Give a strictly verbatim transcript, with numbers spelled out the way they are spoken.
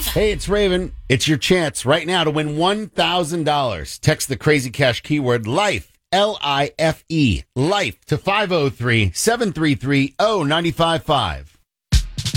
Hey, it's Raven. It's your chance right now to win one thousand dollars. Text the Crazy Cash keyword LIFE, L I F E, LIFE to five oh three, seven three three, oh nine five five.